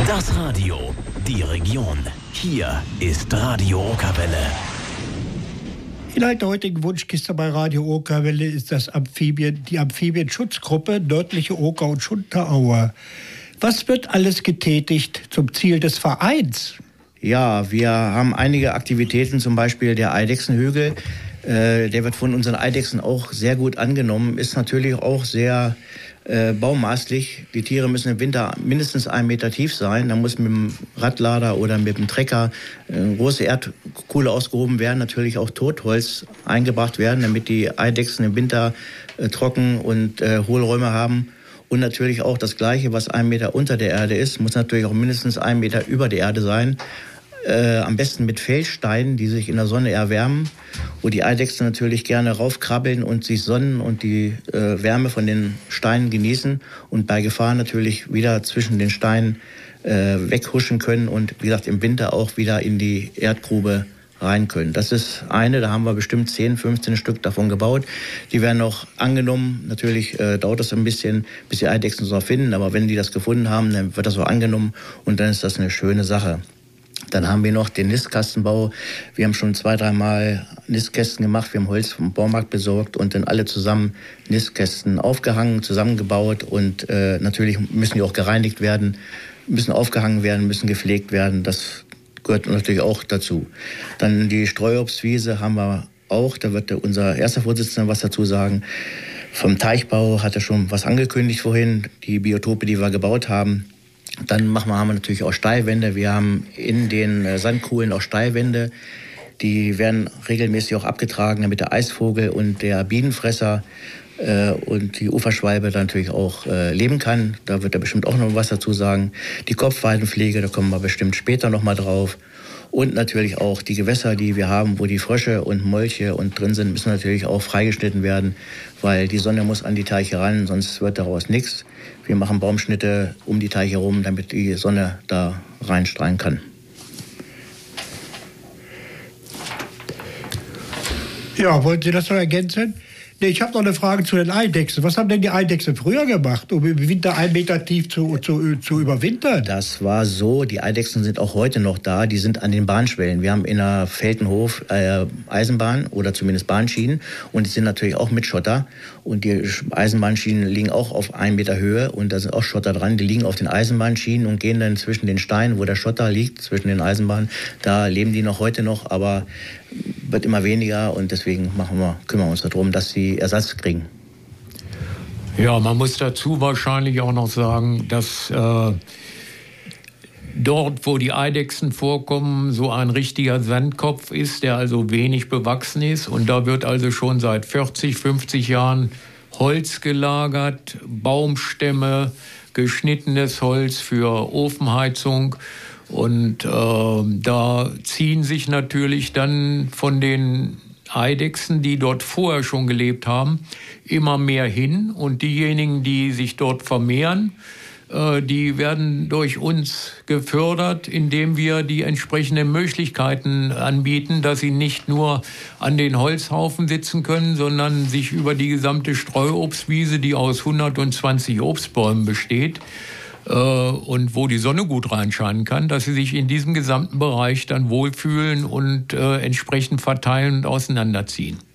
Das Radio, die Region. Hier ist Radio Okerwelle. Inhalt der heutigen Wunschkiste bei Radio Okerwelle ist die Amphibienschutzgruppe Nördliche Oker- und Schunterauer. Was wird alles getätigt zum Ziel des Vereins? Ja, wir haben einige Aktivitäten, zum Beispiel der Eidechsenhügel. Der wird von unseren Eidechsen auch sehr gut angenommen, ist natürlich auch sehr baumaßlich. Die Tiere müssen im Winter mindestens 1 Meter tief sein. Da muss mit dem Radlader oder mit dem Trecker große Erdkuhle ausgehoben werden. Natürlich auch Totholz eingebracht werden, damit die Eidechsen im Winter trocken und Hohlräume haben. Und natürlich auch das Gleiche, was 1 Meter unter der Erde ist, muss natürlich auch mindestens 1 Meter über der Erde sein. Am besten mit Feldsteinen, die sich in der Sonne erwärmen, wo die Eidechsen natürlich gerne raufkrabbeln und sich sonnen und die Wärme von den Steinen genießen und bei Gefahr natürlich wieder zwischen den Steinen weghuschen können und wie gesagt im Winter auch wieder in die Erdgrube rein können. Das ist eine, da haben wir bestimmt 10, 15 Stück davon gebaut. Die werden noch angenommen. Natürlich dauert das ein bisschen, bis die Eidechsen es noch finden, aber wenn die das gefunden haben, dann wird das so angenommen und dann ist das eine schöne Sache. Dann haben wir noch den Nistkastenbau. Wir haben schon 2-3 Mal Nistkästen gemacht. Wir haben Holz vom Baumarkt besorgt und dann alle zusammen Nistkästen aufgehangen, zusammengebaut. Und natürlich müssen die auch gereinigt werden, müssen aufgehangen werden, müssen gepflegt werden. Das gehört natürlich auch dazu. Dann die Streuobstwiese haben wir auch. Da wird unser erster Vorsitzender was dazu sagen. Vom Teichbau hat er schon was angekündigt vorhin. Die Biotope, die wir gebaut haben. Dann haben wir natürlich auch Steilwände. Wir haben in den Sandkuhlen auch Steilwände. Die werden regelmäßig auch abgetragen, damit der Eisvogel und der Bienenfresser und die Uferschwalbe dann natürlich auch leben kann. Da wird er bestimmt auch noch was dazu sagen. Die Kopfweidenpflege, da kommen wir bestimmt später noch mal drauf. Und natürlich auch die Gewässer, die wir haben, wo die Frösche und Molche und drin sind, müssen natürlich auch freigeschnitten werden, weil die Sonne muss an die Teiche ran, sonst wird daraus nichts. Wir machen Baumschnitte um die Teiche herum, damit die Sonne da reinstrahlen kann. Ja, wollen Sie das noch ergänzen? Nee, ich habe noch eine Frage zu den Eidechsen. Was haben denn die Eidechsen früher gemacht, um im Winter 1 Meter tief zu überwintern? Das war so, die Eidechsen sind auch heute noch da, die sind an den Bahnschwellen. Wir haben in der Feltenhof Eisenbahn oder zumindest Bahnschienen und die sind natürlich auch mit Schotter. Und die Eisenbahnschienen liegen auch auf 1 Meter Höhe und da sind auch Schotter dran. Die liegen auf den Eisenbahnschienen und gehen dann zwischen den Steinen, wo der Schotter liegt, zwischen den Eisenbahnen. Da leben die noch heute noch, aber wird immer weniger und deswegen kümmern wir uns darum, dass sie Ersatz kriegen. Ja, man muss dazu wahrscheinlich auch noch sagen, dass dort, wo die Eidechsen vorkommen, so ein richtiger Sandkopf ist, der also wenig bewachsen ist. Und da wird also schon seit 40, 50 Jahren Holz gelagert, Baumstämme, geschnittenes Holz für Ofenheizung. Und da ziehen sich natürlich dann von den Eidechsen, die dort vorher schon gelebt haben, immer mehr hin. Und diejenigen, die sich dort vermehren, die werden durch uns gefördert, indem wir die entsprechenden Möglichkeiten anbieten, dass sie nicht nur an den Holzhaufen sitzen können, sondern sich über die gesamte Streuobstwiese, die aus 120 Obstbäumen besteht, und wo die Sonne gut reinscheinen kann, dass sie sich in diesem gesamten Bereich dann wohlfühlen und entsprechend verteilen und auseinanderziehen.